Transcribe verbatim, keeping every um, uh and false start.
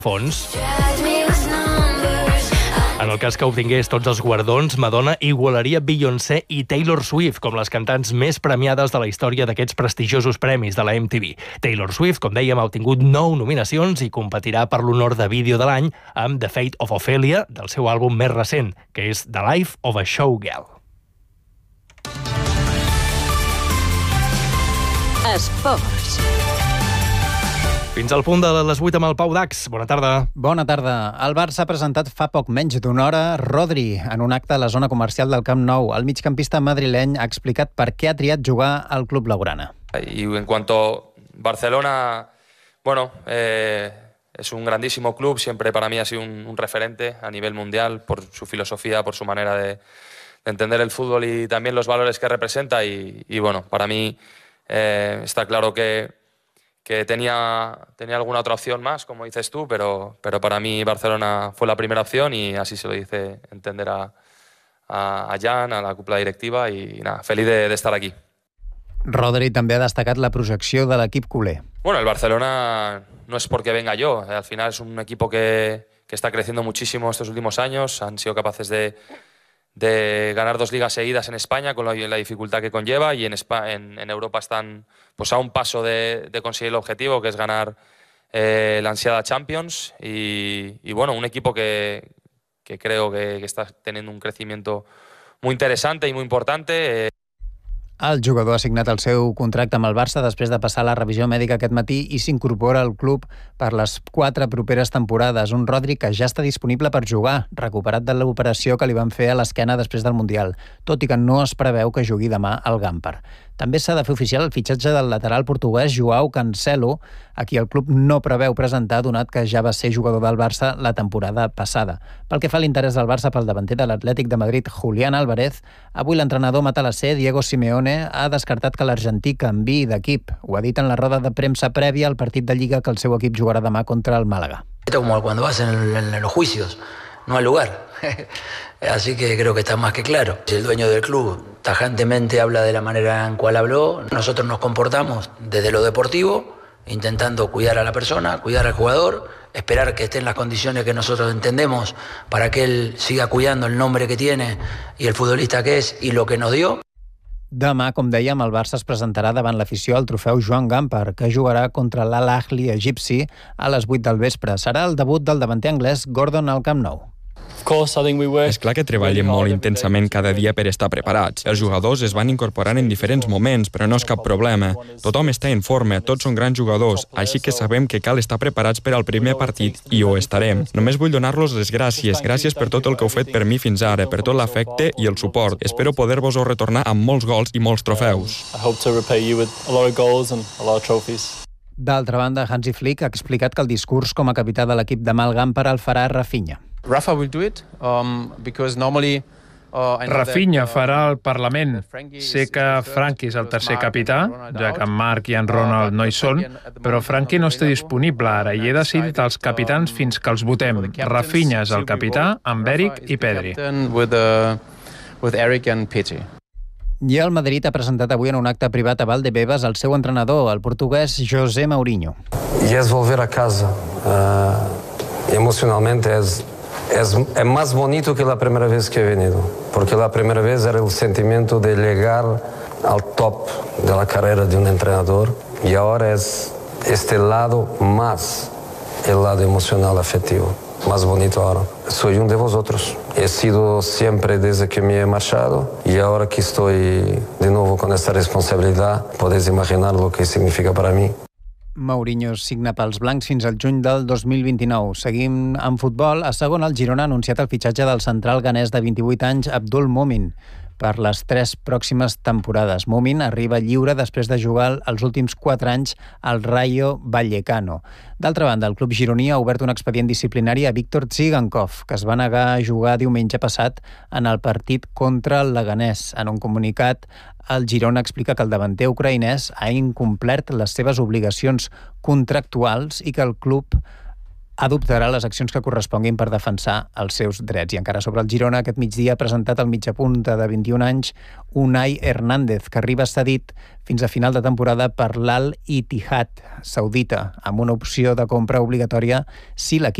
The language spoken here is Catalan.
fons. En el cas que obtingués tots els guardons, Madonna igualaria Beyoncé i Taylor Swift com les cantants més premiades de la història d'aquests prestigiosos premis de la M T V. Taylor Swift, com dèiem, ha obtingut nou nominacions i competirà per l'honor de vídeo de l'any amb The Fate of Ophelia, del seu àlbum més recent, que és The Life of a Showgirl. Esports. Fins al punt de les vuit amb el Pau Dax. Bona tarda. Bona tarda. El Barça ha presentat fa poc menys d'una hora Rodri en un acte a la zona comercial del Camp Nou. El migcampista madrileny ha explicat per què ha triat jugar al club blaugrana. Y en cuanto a Barcelona, bueno, eh, es un grandísimo club. Siempre para mí ha sido un, un referente a nivel mundial por su filosofía, por su manera de, de entender el fútbol y también los valores que representa. Y, y bueno, para mí eh, está claro que que tenía, tenía alguna otra opción más, como dices tú, pero, pero para mí Barcelona fue la primera opción y así se lo hice entender a, a, a Jan, a la cúpula directiva y nada, feliz de, de estar aquí. Rodri també ha destacat la projecció de l'equip culer. Bueno, el Barcelona no es porque venga yo, al final es un equipo que, que está creciendo muchísimo estos últimos años, han sido capaces de de ganar dos ligas seguidas en España con la, la dificultad que conlleva y en, España, en, en Europa están pues, a un paso de, de conseguir el objetivo, que es ganar eh, la ansiada Champions y, y bueno, un equipo que, que creo que, que está teniendo un crecimiento muy interesante y muy importante. Eh. El jugador ha signat el seu contracte amb el Barça després de passar la revisió mèdica aquest matí i s'incorpora al club per les quatre properes temporades. Un Rodri que ja està disponible per jugar, recuperat de l'operació que li van fer a l'esquena després del Mundial, tot i que no es preveu que jugui demà al Gampar. També s'ha de fer oficial el fitxatge del lateral portuguès Joao Cancelo, a qui el club no preveu presentar, donat que ja va ser jugador del Barça la temporada passada. Pel que fa a l'interès del Barça pel davanter de l'Atlètic de Madrid, Julián Álvarez, avui l'entrenador matalasser Diego Simeone ha descartat que l'argentí canviï d'equip. Ho ha dit en la roda de premsa prèvia al partit de Lliga que el seu equip jugarà demà contra el Málaga. Esto como cuando vas en, el, en los juicios, no hay lugar. Así que creo que está más que claro. Si el dueño del club tajantemente habla de la manera en cual habló, nosotros nos comportamos desde lo deportivo, intentando cuidar a la persona, cuidar al jugador, esperar que esté en las condiciones que nosotros entendemos para que él siga cuidando el nombre que tiene y el futbolista que es y lo que nos dio. Demà, com dèiem, el Barça es presentarà davant l'afició al trofeu Joan Gampar, que jugarà contra l'Al Ahly egipci a les vuit del vespre. Serà el debut del davanter anglès Gordon al Camp Nou. És clar que treballem molt intensament cada dia per estar preparats. Els jugadors es van incorporant en diferents moments, però no és cap problema. Tothom està en forma, tots són grans jugadors, així que sabem que cal estar preparats per al primer partit i ho estarem. Només vull donar-los les gràcies. Gràcies per tot el que heu fet per mi fins ara, per tot l'afecte i el suport. Espero poder-vos-ho retornar amb molts gols i molts trofeus. D'altra banda, Hansi Flick ha explicat que el discurs com a capità de l'equip de Gampar el farà Rafinha. Rafa will do it, um, because normally Rafinha farà el Parlament. Sé que Frankie és el tercer capità, ja que en Marc i en Ronald no hi són, però Frankie no està disponible ara i he decidit els capitans fins que els votem. Rafinha és el capità, amb Eric i Pedri. I el Madrid ha presentat avui en un acte privat a Valdebebas el seu entrenador, el portuguès José Mourinho. Y es volver a casa. Uh, emocionalmente es... Es, es más bonito que la primera vez que he venido, porque la primera vez era el sentimiento de llegar al top de la carrera de un entrenador y ahora es este lado más, el lado emocional afectivo, más bonito ahora. Soy uno de vosotros, he sido siempre desde que me he marchado y ahora que estoy de nuevo con esta responsabilidad, podéis imaginar lo que significa para mí. Mourinho signa pels blancs fins al juny del dos mil vint-i-nou. Seguim amb futbol. A segon, el Girona ha anunciat el fitxatge del central ganès de vint-i-vuit anys, Abdul Mumin, per les tres pròximes temporades. Mumin arriba lliure després de jugar els últims quatre anys al Rayo Vallecano. D'altra banda, el club gironí ha obert un expedient disciplinari a Víctor Tsigankov, que es va negar a jugar diumenge passat en el partit contra el Leganés. En un comunicat, el Girona explica que el davanter ucraïnès ha incomplert les seves obligacions contractuals i que el club adoptarà les accions que corresponguin per defensar els seus drets. I encara sobre el Girona, aquest migdia ha presentat el mitjapunta de vint-i-un anys Unai Hernández, que arriba cedit fins a final de temporada per l'Al Ittihad saudita, amb una opció de compra obligatòria si l'equip